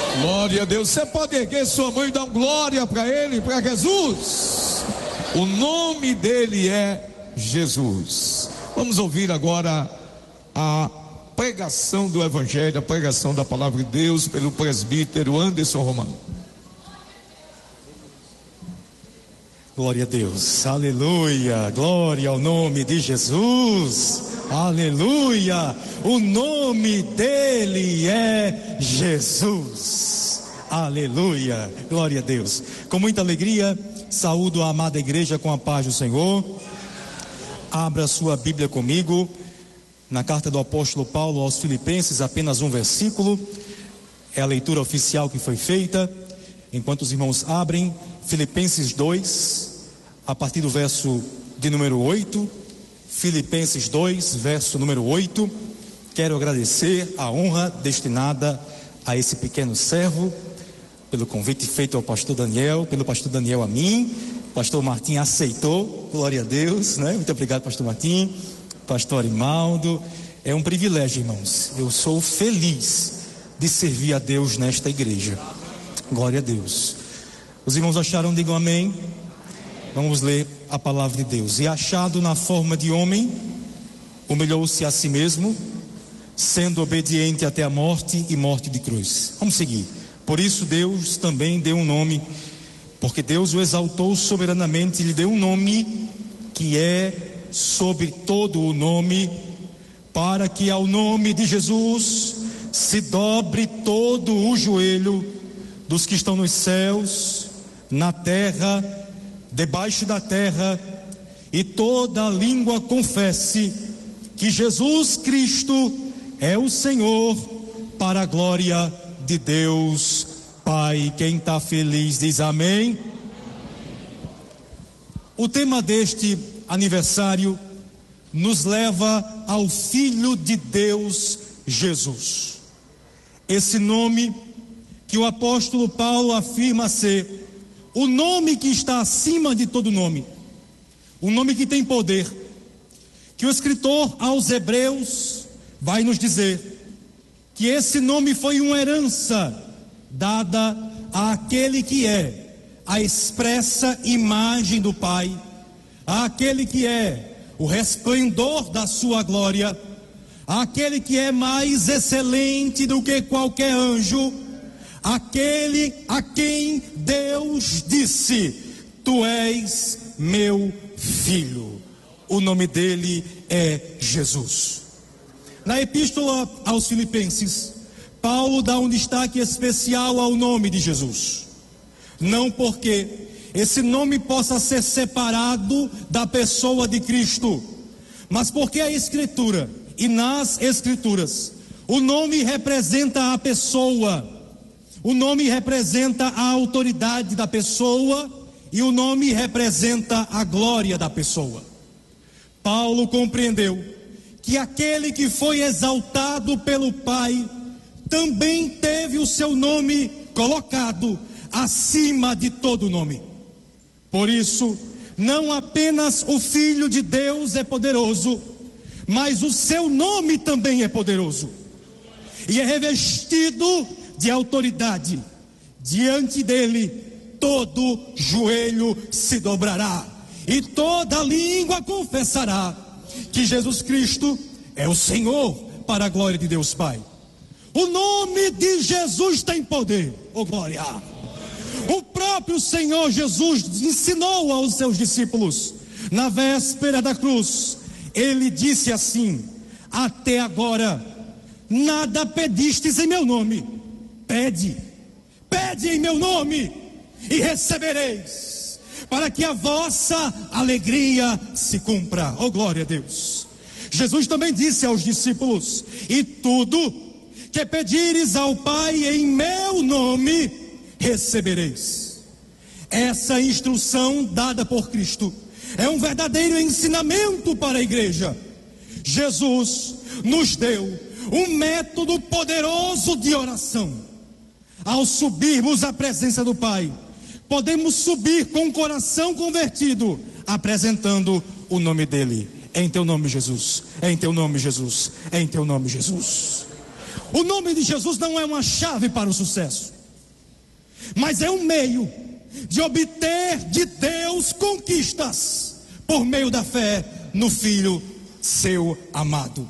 Glória a Deus. Você pode erguer sua mão e dar glória para Ele, para Jesus. O nome dele é Jesus. Vamos ouvir agora a pregação do Evangelho, a pregação da palavra de Deus pelo presbítero Anderson Romano. Glória a Deus, aleluia, glória ao nome de Jesus, aleluia, o nome dele é Jesus, aleluia, glória a Deus. Com muita alegria, saúdo a amada igreja com a paz do Senhor. Abra sua Bíblia comigo, na carta do apóstolo Paulo aos Filipenses, apenas um versículo, é a leitura oficial que foi feita. Enquanto os irmãos abrem, Filipenses 2, a partir do verso de número 8, Filipenses 2, verso número 8, quero agradecer a honra destinada a esse pequeno servo, pelo convite feito ao pastor Daniel, pelo pastor Daniel a mim, o pastor Martim aceitou, glória a Deus, né? Muito obrigado, pastor Martim, pastor Arimaldo, é um privilégio, irmãos, eu sou feliz de servir a Deus nesta igreja, glória a Deus. Os irmãos acharam? Digam amém. Vamos ler a palavra de Deus. E achado na forma de homem, humilhou-se a si mesmo, sendo obediente até a morte e morte de cruz. Vamos seguir. Por isso Deus também deu um nome, porque Deus o exaltou soberanamente, lhe deu um nome que é sobre todo o nome, para que ao nome de Jesus se dobre todo o joelho dos que estão nos céus, na terra, debaixo da terra, e toda a língua confesse que Jesus Cristo é o Senhor, para a glória de Deus Pai. Quem está feliz diz amém. O tema deste aniversário nos leva ao Filho de Deus, Jesus. Esse nome que o apóstolo Paulo afirma ser o nome que está acima de todo nome, o nome que tem poder, que o escritor aos Hebreus vai nos dizer que esse nome foi uma herança dada àquele que é a expressa imagem do Pai, àquele que é o resplendor da sua glória, àquele que é mais excelente do que qualquer anjo, aquele a quem Deus disse: tu és meu filho. O nome dele é Jesus. Na epístola aos Filipenses, Paulo dá um destaque especial ao nome de Jesus, não porque esse nome possa ser separado da pessoa de Cristo, mas porque a Escritura, e nas Escrituras, o nome representa a pessoa. O nome representa a autoridade da pessoa e o nome representa a glória da pessoa. Paulo compreendeu que aquele que foi exaltado pelo Pai também teve o seu nome colocado acima de todo nome. Por isso, não apenas o Filho de Deus é poderoso, mas o seu nome também é poderoso e é revestido de autoridade. Diante dele todo joelho se dobrará e toda língua confessará que Jesus Cristo é o Senhor, para a glória de Deus Pai. O nome de Jesus tem poder, oh glória. O próprio Senhor Jesus ensinou aos seus discípulos na véspera da cruz. Ele disse assim: até agora nada pedistes em meu nome. Pede em meu nome e recebereis, para que a vossa alegria se cumpra. Oh glória a Deus. Jesus também disse aos discípulos: e tudo que pedires ao Pai em meu nome, recebereis. Essa instrução dada por Cristo é um verdadeiro ensinamento para a igreja. Jesus nos deu um método poderoso de oração. Ao subirmos à presença do Pai, podemos subir com o coração convertido, apresentando o nome dele. É em teu nome, Jesus. É em teu nome, Jesus. É em teu nome, Jesus. O nome de Jesus não é uma chave para o sucesso. mas é um meio de obter de Deus conquistas por meio da fé no Filho seu amado.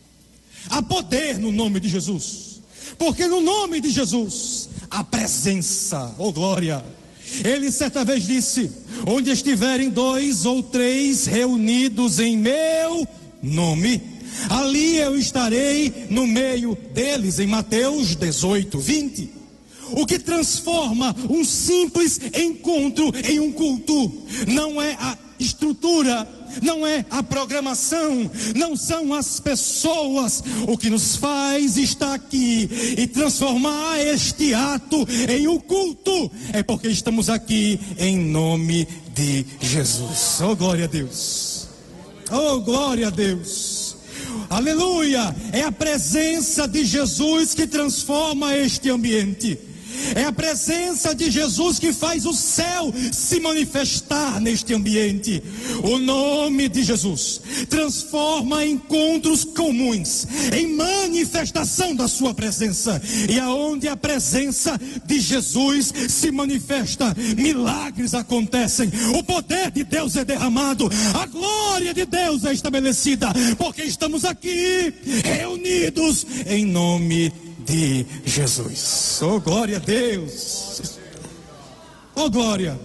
Há poder no nome de Jesus, porque no nome de Jesus há presença, oh glória. Ele certa vez disse: onde estiverem 2 ou 3 reunidos em meu nome, ali eu estarei no meio deles, em Mateus 18, 20. O que transforma um simples encontro em um culto não é a estrutura, não é a programação, não são as pessoas. O que nos faz estar aqui e transformar este ato em um culto é porque estamos aqui em nome de Jesus. Oh, glória a Deus! Oh, glória a Deus! Aleluia! É a presença de Jesus que transforma este ambiente. É a presença de Jesus que faz o céu se manifestar neste ambiente. O nome de Jesus transforma encontros comuns em manifestação da sua presença. E aonde a presença de Jesus se manifesta, milagres acontecem. O poder de Deus é derramado. A glória de Deus é estabelecida. Porque estamos aqui reunidos em nome de Jesus. Oh, glória a Deus! Oh, glória!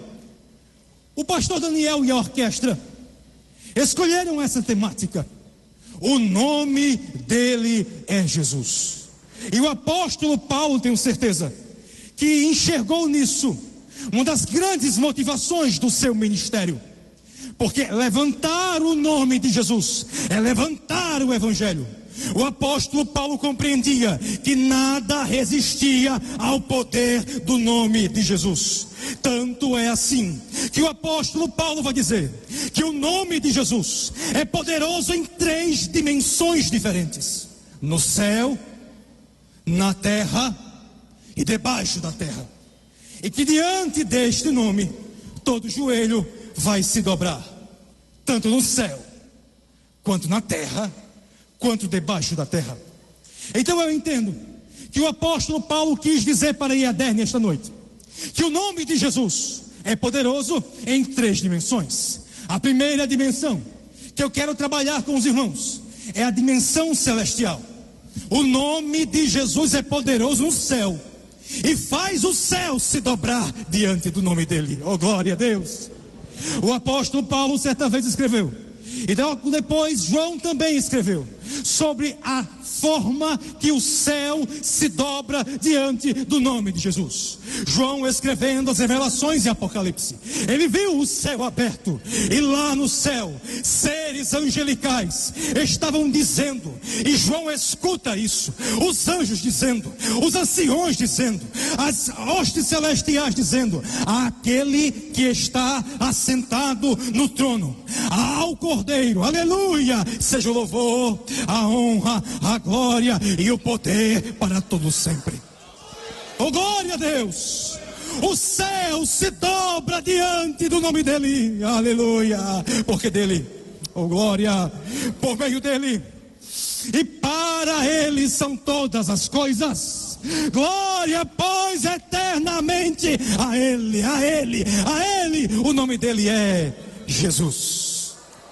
O pastor Daniel e a orquestra escolheram essa temática. O nome dele é Jesus. E o apóstolo Paulo, tenho certeza, que enxergou nisso uma das grandes motivações do seu ministério. Porque levantar o nome de Jesus é levantar o evangelho. O apóstolo Paulo compreendia que nada resistia ao poder do nome de Jesus. Tanto é assim que o apóstolo Paulo vai dizer que o nome de Jesus é poderoso em 3 dimensões diferentes: no céu, na terra e debaixo da terra. E que diante deste nome todo joelho vai se dobrar, tanto no céu quanto na terra, quanto debaixo da terra. Então eu entendo que o apóstolo Paulo quis dizer para Iader nesta noite que o nome de Jesus é poderoso em 3 dimensões. A primeira dimensão que eu quero trabalhar com os irmãos é a dimensão celestial. O nome de Jesus é poderoso no céu e faz o céu se dobrar diante do nome dele. Oh, glória a Deus! O apóstolo Paulo certa vez escreveu, e depois João também escreveu, sobre a forma que o céu se dobra diante do nome de Jesus. João, escrevendo as revelações de Apocalipse, ele viu o céu aberto, e lá no céu seres angelicais estavam dizendo, e João escuta isso, os anjos dizendo, os anciões dizendo, as hostes celestiais dizendo: aquele que está assentado no trono, ao Cordeiro, aleluia, seja o louvor, a honra, a glória e o poder para todos sempre. Oh, glória a Deus! O céu se dobra diante do nome dele, aleluia, porque dele, oh glória, por meio dele e para ele são todas as coisas. Glória, pois, eternamente a ele, a ele, a ele. O nome dele é Jesus.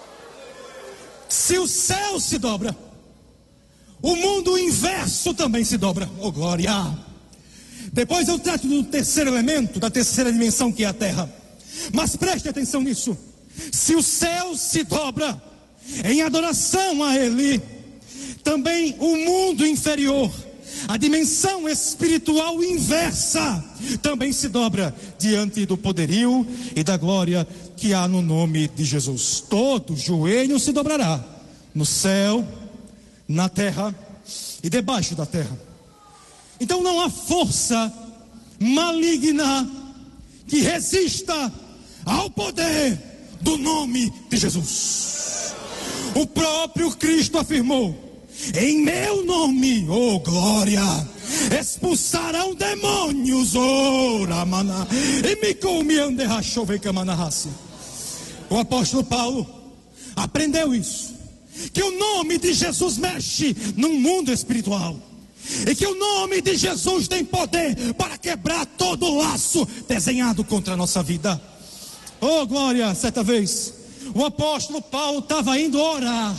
Se o céu se dobra, o mundo inverso também se dobra. Oh, glória! Depois eu trato do terceiro elemento, da terceira dimensão, que é a terra. Mas preste atenção nisso. Se o céu se dobra em adoração a ele, também o mundo inferior, a dimensão espiritual inversa, também se dobra diante do poderio e da glória que há no nome de Jesus. Todo joelho se dobrará, no céu, na terra e debaixo da terra. Então não há força maligna que resista ao poder do nome de Jesus. O próprio Cristo afirmou: em meu nome, oh glória, expulsarão demônios, oh ramana, e me comiam de rachovecamanahasi. O apóstolo Paulo aprendeu isso, que o nome de Jesus mexe no mundo espiritual. e que o nome de Jesus tem poder para quebrar todo laço desenhado contra a nossa vida. Oh glória! Certa vez o apóstolo Paulo estava indo orar,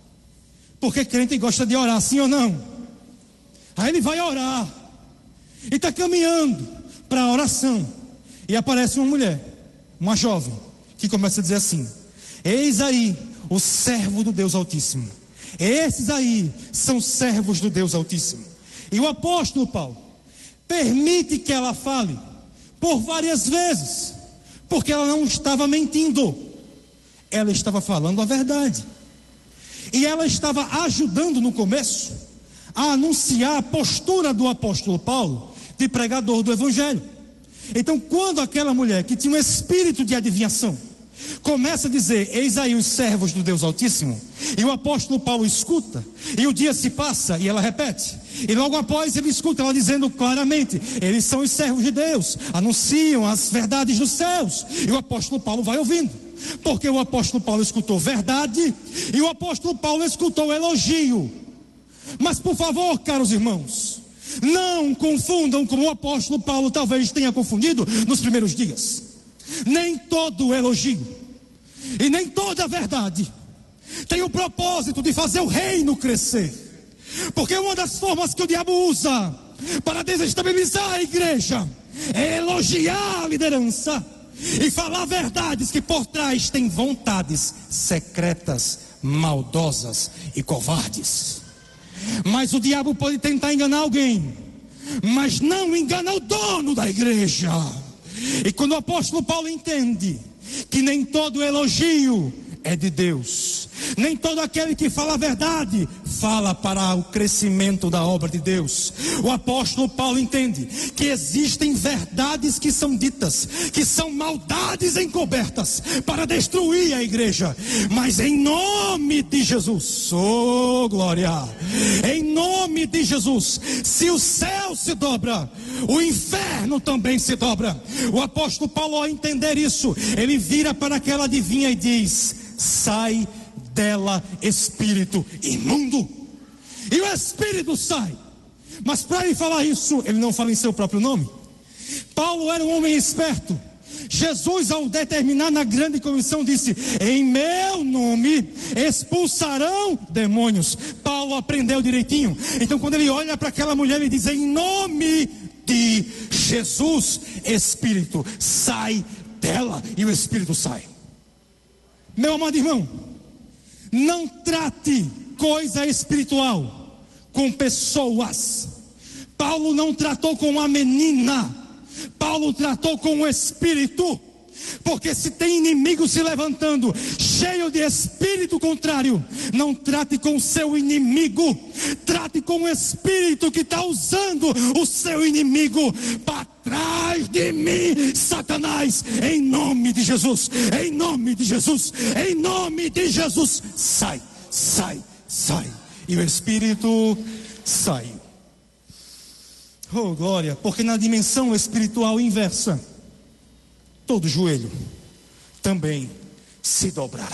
porque crente gosta de orar, sim ou não? Aí ele vai orar e está caminhando para a oração, e aparece uma mulher, uma jovem, que começa a dizer assim: eis aí o servo do Deus Altíssimo. Esses aí são servos do Deus Altíssimo. E o apóstolo Paulo permite que ela fale por várias vezes, porque ela não estava mentindo, ela estava falando a verdade. E ela estava ajudando no começo a anunciar a postura do apóstolo Paulo de pregador do evangelho. Então, quando aquela mulher que tinha um espírito de adivinhação começa a dizer: eis aí os servos do Deus Altíssimo, e o apóstolo Paulo escuta, e o dia se passa e ela repete, e logo após ele escuta ela dizendo claramente: eles são os servos de Deus, anunciam as verdades dos céus. E o apóstolo Paulo vai ouvindo, porque o apóstolo Paulo escutou verdade e o apóstolo Paulo escutou elogio. Mas por favor, caros irmãos, não confundam como o apóstolo Paulo talvez tenha confundido nos primeiros dias. Nem todo elogio e nem toda verdade tem o propósito de fazer o reino crescer, porque uma das formas que o diabo usa para desestabilizar a igreja é elogiar a liderança e falar verdades que por trás têm vontades secretas, maldosas e covardes. Mas o diabo pode tentar enganar alguém, mas não engana o dono da igreja. E quando o apóstolo Paulo entende que nem todo elogio é de Deus, nem todo aquele que fala a verdade fala para o crescimento da obra de Deus, o apóstolo Paulo entende que existem verdades que são ditas, que são maldades encobertas para destruir a igreja, mas em nome de Jesus, oh glória, em nome de Jesus, se o céu se dobra, o inferno também se dobra. O apóstolo Paulo, ao entender isso, ele vira para aquela adivinha e diz: sai dela, espírito imundo. E o espírito sai. Mas para ele falar isso, ele não fala em seu próprio nome. Paulo era um homem esperto. Jesus, ao determinar na grande comissão, disse: em meu nome expulsarão demônios. Paulo aprendeu direitinho. Então quando ele olha para aquela mulher, ele diz: em nome de Jesus, espírito, sai dela. E o espírito sai. Meu amado irmão, não trate coisa espiritual com pessoas. Paulo não tratou com uma menina, Paulo tratou com o espírito. Porque se tem inimigo se levantando, cheio de espírito contrário, não trate com o seu inimigo, trate com o espírito que está usando o seu inimigo. Para trás de mim, Satanás, em nome de Jesus, em nome de Jesus, em nome de Jesus, sai, sai, sai. E o espírito saiu. Oh glória, porque na dimensão espiritual inversa, todo joelho também se dobrará.